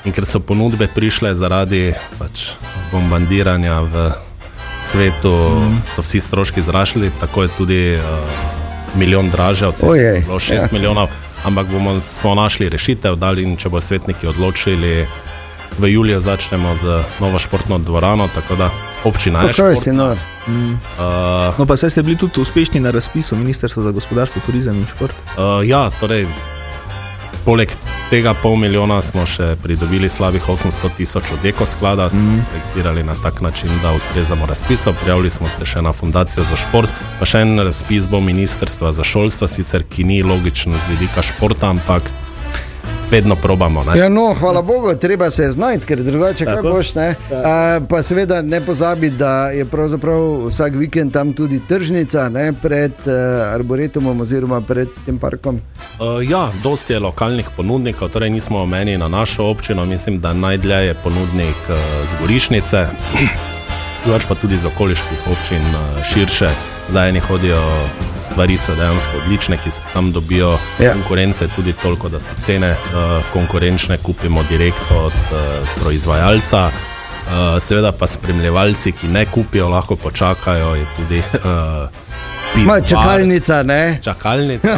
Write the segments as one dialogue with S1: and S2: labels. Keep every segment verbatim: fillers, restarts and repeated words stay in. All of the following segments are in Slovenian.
S1: in ker so ponudbe prišle zaradi pač bombardiranja v svetu, mm. so vsi stroški zrašli, tako je tudi uh, milijon draže, od sedem bilo šest ja. milijonov, ampak bomo smo našli rešitev, dali, in če bo svetniki odločili, v juliju začnemo z novo športno dvorano, tako da občina je športna.
S2: Mm. Uh, no pa saj ste bili tudi uspešni na razpisu Ministrstva za gospodarstvo, turizem in šport.
S1: Uh, ja, torej, poleg tega pol milijona smo še pridobili slabih osemsto tisoč od ekosklada, smo mm. projektirali na tak način, da ustrezamo razpisov, prijavili smo se še na Fundacijo za šport, pa še en razpis bo Ministrstva za šolstvo, sicer ki ni logično z vidika športa, ampak vedno probamo. Ne?
S3: Ja, no, hvala Bogu, treba se znajti, ker drugače kaj boš, ne? A, pa seveda ne pozabi, da je pravzaprav vsak vikend tam tudi tržnica, ne, pred uh, Arboretumom oziroma pred tem parkom.
S1: Uh, ja, dosti je lokalnih ponudnikov, torej nismo omeni na našo občino, mislim, da najdlje je ponudnik uh, z Gorišnice, drugač pa tudi z okoliških občin uh, širše. Zdaj eni hodijo, stvari so dejansko odlične, ki se tam dobijo ja. konkurence tudi toliko, da so cene uh, konkurenčne, kupimo direkt od uh, proizvajalca. Uh, seveda pa spremljevalci, ki ne kupijo, lahko počakajo, je tudi uh,
S3: pivovar. Čakalnica, ne?
S1: Čakalnica,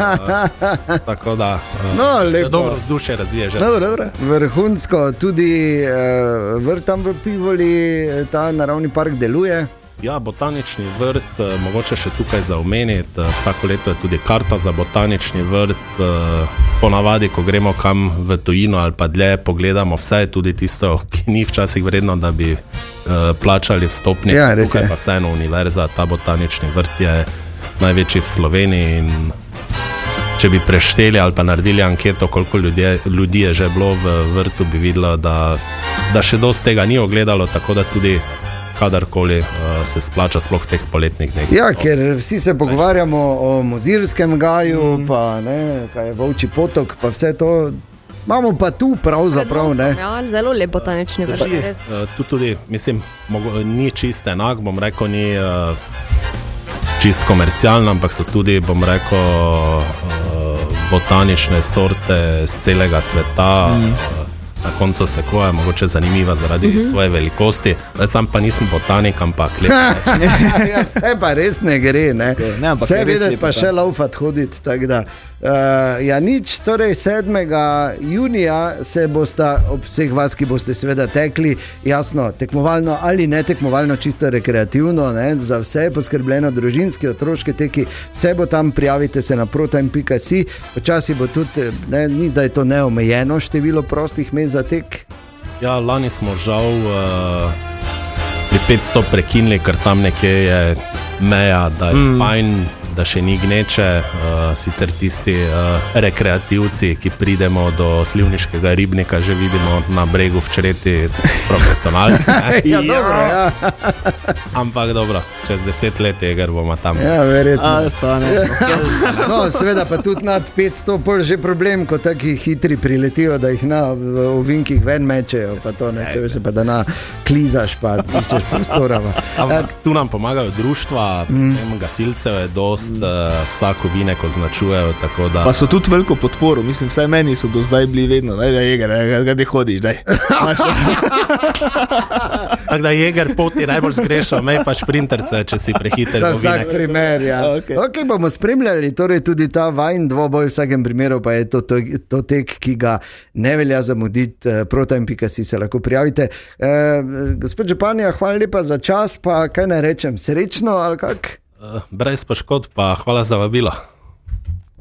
S1: uh, tako da uh,
S3: no,
S1: se dobro vzdušje razvije že.
S3: Dobro, dobro. Vrhunsko, tudi uh, vrt tam v Pivoli, ta naravni park deluje.
S1: Ja, botanični vrt, mogoče še tukaj za omeniti, vsako leto je tudi karta za botanični vrt, ponavadi, ko gremo kam v tujino ali pa dlje, pogledamo vse, tudi tisto, ki ni včasih vredno, da bi plačali vstopnice, ja, tukaj pa vseeno univerza, ta botanični vrt je največji v Sloveniji in če bi prešteli ali pa naredili anketo, koliko ljudje, ljudi je že bilo v vrtu, bi videlo, da, da še dosti tega ni ogledalo, tako da tudi kadarkoli uh, se splača sploh v teh poletnih dneh.
S3: Ja, ker vsi se pogovarjamo o Mozirskem gaju, mm. pa ne, kaj je Volčji potok, pa vse to. Imamo pa tu pravzaprav, ne.
S4: Ja, zelo lep botanični vrt, res.
S1: Uh, tu tudi, mislim, mogo, ni čist enak, bom rekel, ni uh, čist komercialno, ampak so tudi, bom rekel, uh, botanične sorte z celega sveta, mm. uh, na koncu sekoja, mogoče zanimiva zaradi mm-hmm. svoje velikosti. Zdaj sam pa nisem botanik, ampak lep.
S3: Ja, vse pa res ne gre, ne. ne vse vedeti pa še laufat hoditi, tako da. Uh, ja, nič, torej sedmega junija se bosta, ob vseh vas, ki boste seveda tekli, jasno, tekmovalno ali ne tekmovalno, čisto rekreativno, ne, za vse je poskrbljeno, družinski, otroške teki, vse bo tam, prijavite se na protime pika si, počasi bo tudi, ne, ni zdaj to neomejeno število prostih mest za tek.
S1: Ja, lani smo žal uh, pri petsto prekinili, ker tam nekje je meja, da je mm. fajn, da še ni gneče, uh, sicer tisti uh, rekreativci, ki pridemo do slivniškega ribnika, že vidimo na bregu v Čreti profesionalce.
S3: Ja, dobro, ja.
S1: Ampak dobro, čez deset let je, ker bomo tam.
S3: Ja, verjetno.
S2: Alfa, ne.
S3: No, seveda pa tudi nad petsto, pol že problem, ko taki hitri priletijo, da jih na v ovinkih ven mečejo, pa to ne, se veš, pa da na klizaš, pa iščeš prostorava.
S1: Ampak tu nam pomagajo društva, mm. gasilcev je dost, vsako vinek označujejo, tako da.
S2: Pa so tudi veliko podporo, mislim, vsaj meni so do zdaj bili vedno, daj, da Jeger, gdje hodiš, daj.
S3: Tako
S1: da Jeger poti najbolj zgrešal, me pa šprinterce, če si prehiter
S3: v
S1: vinek.
S3: Za vsak primer, ja. Okay. ok, bomo spremljali, torej tudi ta vajn dvoboj, v vsakem primeru pa je to, to, to tek, ki ga ne velja zamuditi, protime pika si se lahko prijavite. E, gospod Županja, hvala lepa za čas, pa kaj naj rečem, srečno ali kak?
S1: Brez poškodb, pa hvala za vabilo.